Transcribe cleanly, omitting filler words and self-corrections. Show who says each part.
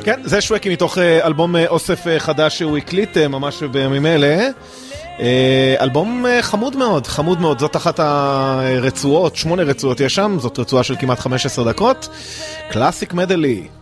Speaker 1: כן, זה שווקי מתוך אלבום אוסף חדש שהוא הקליט ממש בימים אלה. אלבום חמוד מאוד, חמוד מאוד. זאת אחת הרצועות, 8 רצועות יש שם, זאת רצועה של כמעט 15 דקות. קלאסיק מדלי.